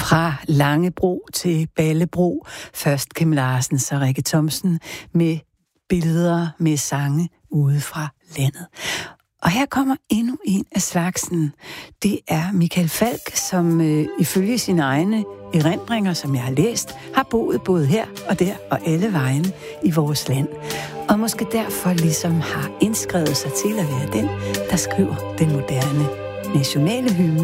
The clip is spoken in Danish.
Fra Langebro til Ballebro. Først Kim Larsen, så Rikke Thomsen med billeder med sange ude fra landet. Og her kommer endnu en af slagsen. Det er Michael Falch, som ifølge sine egne erindringer, som jeg har læst, har boet både her og der og alle vegne i vores land. Og måske derfor ligesom har indskrevet sig til at være den, der skriver den moderne nationale hymne.